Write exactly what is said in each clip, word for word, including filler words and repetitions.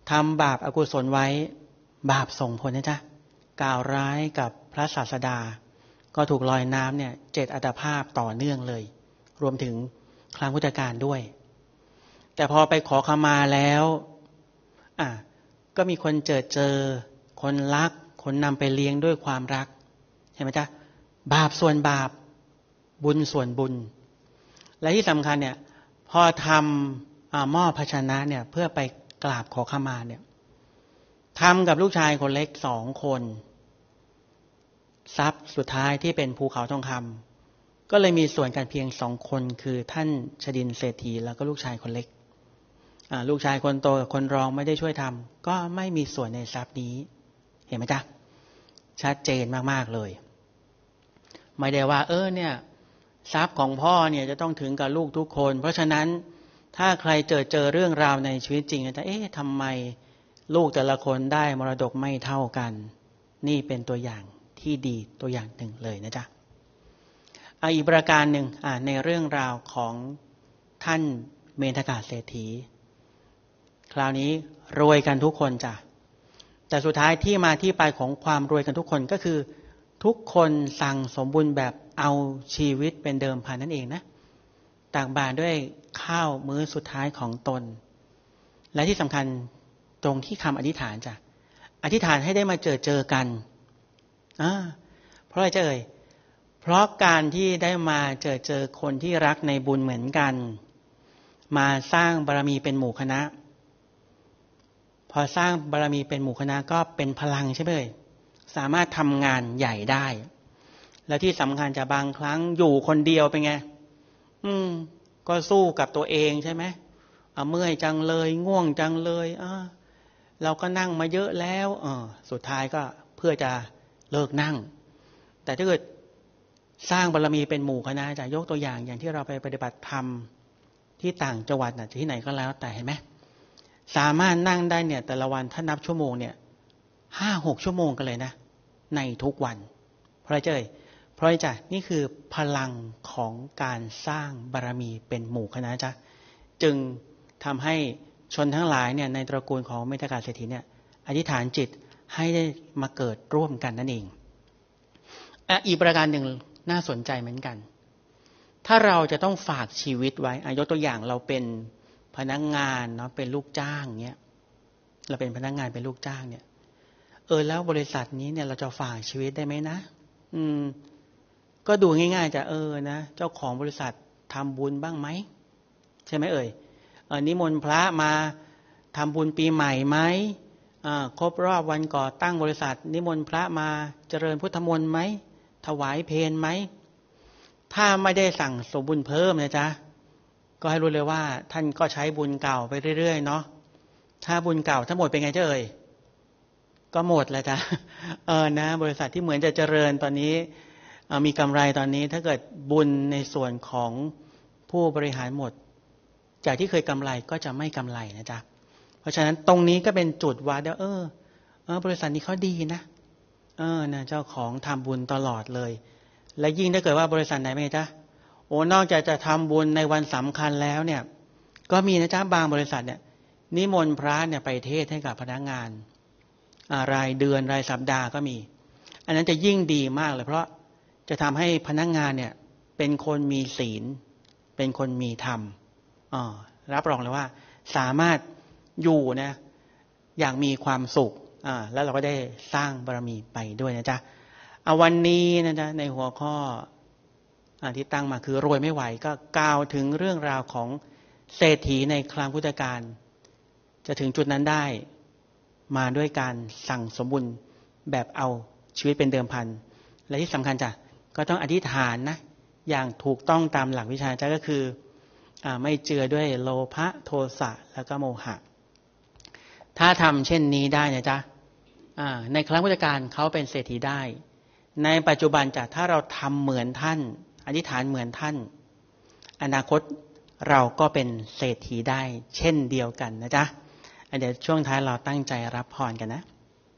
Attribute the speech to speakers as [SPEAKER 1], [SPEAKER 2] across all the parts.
[SPEAKER 1] ทำบาปอกุศลไว้บาปส่งผลนะจ๊ะกล่าวร้ายกับพระศาสดาก็ถูกลอยน้ำเนี่ยเจ็ดอัตภาพต่อเนื่องเลยรวมถึงครั้งพุทธกาลด้วยแต่พอไปขอขมาแล้วอ่ะก็มีคนเจอเจอคนรักคนนำไปเลี้ยงด้วยความรักเห็นไหมจ๊ะบาปส่วนบาปบุญส่วนบุญและที่สำคัญเนี่ยพอทำมอบภาชนะเนี่ยเพื่อไปกราบขอขมาเนี่ยทำกับลูกชายคนเล็กสองคนทรัพย์สุดท้ายที่เป็นภูเขาทองคำก็เลยมีส่วนกันเพียงสองคนคือท่านชดินเศรษฐีแล้วก็ลูกชายคนเล็กลูกชายคนโตกับคนรองไม่ได้ช่วยทำก็ไม่มีส่วนในทรัพย์นี้เห็นไหมจ๊ะชัดเจนมากๆเลยไม่ได้ว่าเออเนี่ยทรัพย์ของพ่อเนี่ยจะต้องถึงกับลูกทุกคนเพราะฉะนั้นถ้าใครเจอเจอเรื่องราวในชีวิตจริงจะเอ๊ะทำไมลูกแต่ละคนได้มรดกไม่เท่ากันนี่เป็นตัวอย่างที่ดีตัวอย่างหนึ่งเลยนะจ๊ะอีกประการหนึ่งในเรื่องราวของท่านเมธกะเศรษฐีคราวนี้รวยกันทุกคนจ้ะแต่สุดท้ายที่มาที่ไปของความรวยกันทุกคนก็คือทุกคนสั่งสมบุญแบบเอาชีวิตเป็นเดิมพันนั่นเองนะตักบาตรด้วยข้าวมื้อสุดท้ายของตนและที่สำคัญตรงที่คำอธิษฐานจ้ะอธิษฐานให้ได้มาเจอเจอกันอ่าเพราะอะไรเจ้าเอ่ยเพราะการที่ได้มาเจอเจอคนที่รักในบุญเหมือนกันมาสร้างบารมีเป็นหมู่คณะพอสร้างบารมีเป็นหมู่คณะก็เป็นพลังใช่ไหมเอ่ยสามารถทำงานใหญ่ได้และที่สำคัญจะบางครั้งอยู่คนเดียวเป็นไงอืมก็สู้กับตัวเองใช่ไหมอ่ะเมื่อยจังเลยง่วงจังเลยอ่าเราก็นั่งมาเยอะแล้วเออสุดท้ายก็เพื่อจะเลิกนั่งแต่ถ้าเกิดสร้างบารมีเป็นหมู่คณะจะยกตัวอย่างอย่างที่เราไปปฏิบัติธรรมที่ต่างจังหวัดน่ะที่ไหนก็แล้วแต่เห็นไหมสามารถนั่งได้เนี่ยแต่ละวันถ้านับชั่วโมงเนี่ยห้าหกชั่วโมงกันเลยนะในทุกวันเพราะอะไรเจ้ยเพราะจ้ะนี่คือพลังของการสร้างบารมีเป็นหมู่คณะจ้ะจึงทำให้ชนทั้งหลายเนี่ยในตระกูลของเมธกะเศรษฐีเนี่ยอธิษฐานจิตให้ได้มาเกิดร่วมกันนั่นเองอีกประการหนึ่งน่าสนใจเหมือนกันถ้าเราจะต้องฝากชีวิตไว้ยกตัวอย่างเราเป็นพนักงานเนาะเป็นลูกจ้างเนี้ยเราเป็นพนักงานเป็นลูกจ้างเนี่ยเออแล้วบริษัทนี้เนี่ยเราจะฝากชีวิตได้ไหมนะอืมก็ดูง่ายๆจะเออนะเจ้าของบริษัททำบุญบ้างไหมใช่ไหมเอ่ยเออนิมนต์พระมาทำบุญปีใหม่ไหมอ่าครบรอบวันก่อตั้งบริษัทนิมนต์พระมาเจริญพุทธมนต์ไหมถวายเพลไหมถ้าไม่ได้สั่งสมบุญเพิ่มนะจ๊ะก็ให้รู้เลยว่าท่านก็ใช้บุญเก่าไปเรื่อยๆเนาะถ้าบุญเก่าทั้งหมดเป็นไงเจ้าเอ่ยก็หมดแล้วจ้ะเออนะบริษัทที่เหมือนจะเจริญตอนนี้มีกำไรตอนนี้ถ้าเกิดบุญในส่วนของผู้บริหารหมดจากที่เคยกำไรก็จะไม่กำไรนะจ๊ะเพราะฉะนั้นตรงนี้ก็เป็นจุดวัดว่าเออเออบริษัทนี้เขาดีนะเออนะเจ้าของทำบุญตลอดเลยและยิ่งถ้าเกิดว่าบริษัทไหนเป็นไงจ๊ะโอ้นอกจากจะทำบุญในวันสำคัญแล้วเนี่ยก็มีนะจ๊ะบางบริษัทเนี่ยนิมนต์พระเนี่ยไปเทศให้กับพนักงานรายเดือนรายสัปดาห์ก็มีอันนั้นจะยิ่งดีมากเลยเพราะจะทำให้พนักงานเนี่ยเป็นคนมีศีลเป็นคนมีธรรมอ่ารับรองเลยว่าสามารถอยู่นะอย่างมีความสุขอ่าแล้วเราก็ได้สร้างบารมีไปด้วยนะจ๊ะเอาวันนี้นะจ๊ะในหัวข้อที่ตั้งมาคือรวยไม่ไหวก็กล่าวถึงเรื่องราวของเศรษฐีในครั้งพุทธกาลจะถึงจุดนั้นได้มาด้วยการสั่งสมบุญแบบเอาชีวิตเป็นเดิมพันและที่สำคัญจ้ะก็ต้องอธิษฐานนะอย่างถูกต้องตามหลักวิชาจ้ะก็คืออ่าไม่เจือด้วยโลภะโทสะแล้วก็โมหะถ้าทำเช่นนี้ได้นะจ๊ะอ่าในครั้งพุทธกาลเขาเป็นเศรษฐีได้ในปัจจุบันจ้ะถ้าเราทำเหมือนท่านอธิษฐานเหมือนท่านอนาคตเราก็เป็นเศรษฐีได้เช่นเดียวกันนะจ๊ะเดี๋ยวช่วงท้ายเราตั้งใจรับพรกันนะ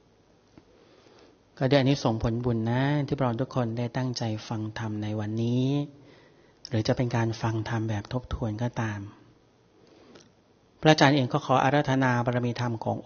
[SPEAKER 1] ก็ด้วยอานิสงส์ผลบุญนะที่เราทุกคนได้ตั้งใจฟังธรรมในวันนี้หรือจะเป็นการฟังธรรมแบบทบทวนก็ตามพระอาจารย์เองก็ขออาราธนาบารมีธรรมของ